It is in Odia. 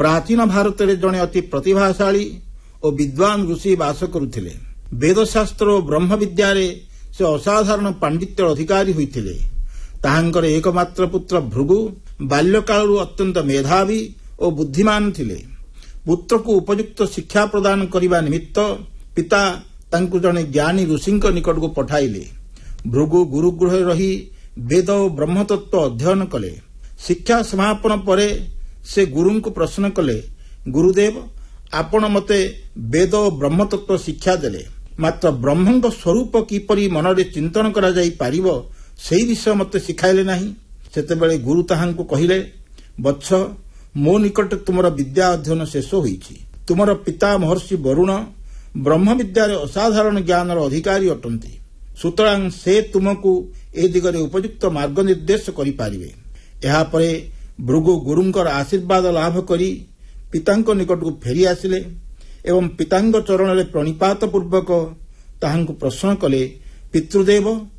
ପ୍ରାଚୀନ ଭାରତରେ ଜଣେ ଅତି ପ୍ରତିଭାଶାଳୀ ଓ ବିଦ୍ୱାନ ଋଷି ବାସ କରୁଥିଲେ। ବେଦଶାସ୍ତ୍ର ଓ ବ୍ରହ୍ମବିଦ୍ୟାରେ ସେ ଅସାଧାରଣ ପାଣ୍ଡିତ୍ୟ ଅଧିକାରୀ ହୋଇଥିଲେ। ତାହାଙ୍କର ଏକମାତ୍ର ପୁତ୍ର ଭୃଗୁ ବାଲ୍ୟକାଳରୁ ଅତ୍ୟନ୍ତ ମେଧାବୀ ଓ ବୁଦ୍ଧିମାନ ଥିଲେ। ପୁତ୍ରକୁ ଉପଯୁକ୍ତ ଶିକ୍ଷା ପ୍ରଦାନ କରିବା ନିମିତ୍ତ ପିତା ତାଙ୍କୁ ଜଣେ ଜ୍ଞାନୀ ଋଷିଙ୍କ ନିକଟକୁ ପଠାଇଲେ। ଭୃଗୁ ଗୁରୁଗୃହରେ ରହି ବେଦ ଓ ବ୍ରହ୍ମତତ୍ତ୍ୱ ଅଧ୍ୟୟନ କଲେ। ଶିକ୍ଷା ସମାପନ ପରେ ସେ ଗୁରୁଙ୍କୁ ପ୍ରଶ୍ନ କଲେ, ଗୁରୁଦେବ, ଆପଣ ମୋତେ ବେଦ ଓ ବ୍ରହ୍ମତତ୍ତ୍ୱ ଶିକ୍ଷା ଦେଲେ, ମାତ୍ର ବ୍ରହ୍ମଙ୍କ ସ୍ୱରୂପ କିପରି ମନରେ ଚିନ୍ତନ କରାଯାଇପାରିବ ସେହି ବିଷୟ ମୋତେ ଶିଖାଇଲେ ନାହିଁ। ସେତେବେଳେ ଗୁରୁ ତାହାଙ୍କୁ କହିଲେ, ବତ୍ସ, ମୋ ନିକଟରେ ତୁମର ବିଦ୍ୟା ଅଧ୍ୟୟନ ଶେଷ ହୋଇଛି। ତୁମର ପିତା ମହର୍ଷି ବରୁଣ ବ୍ରହ୍ମବିଦ୍ୟାରେ ଅସାଧାରଣ ଜ୍ଞାନର ଅଧିକାରୀ ଅଟନ୍ତି। ସୁତରାଂ ସେ ତୁମକୁ ଏ ଦିଗରେ ଉପଯୁକ୍ତ ମାର୍ଗ ନିର୍ଦ୍ଦେଶ କରିପାରିବେ। ଏହାପରେ ଭୃଗୁ ଗୁରୁଙ୍କର ଆଶୀର୍ବାଦ ଲାଭ କରି ପିତାଙ୍କ ନିକଟକୁ ଫେରି ଆସିଲେ ଏବଂ ପିତାଙ୍କ ଚରଣରେ ପ୍ରଣିପାତ ପୂର୍ବକ ତାହାଙ୍କୁ ପ୍ରଶ୍ନ କଲେ, ପିତୃଦେବ,